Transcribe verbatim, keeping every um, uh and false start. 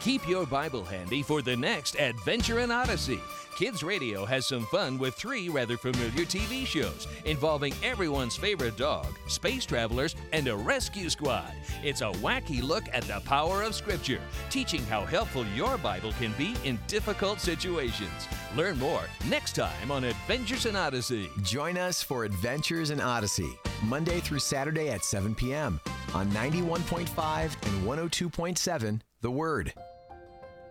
Keep your Bible handy for the next Adventure in Odyssey. Kids Radio has some fun with three rather familiar T V shows involving everyone's favorite dog, space travelers, and a rescue squad. It's a wacky look at the power of Scripture, teaching how helpful your Bible can be in difficult situations. Learn more next time on Adventures in Odyssey. Join us for Adventures in Odyssey, Monday through Saturday at seven p.m. on ninety-one point five and one oh two point seven The Word.